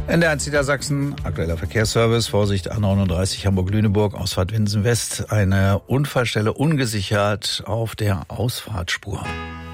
NDR1 Niedersachsen, aktueller Verkehrsservice, Vorsicht A39 Hamburg-Lüneburg, Ausfahrt Winsen West, eine Unfallstelle ungesichert auf der Ausfahrtspur.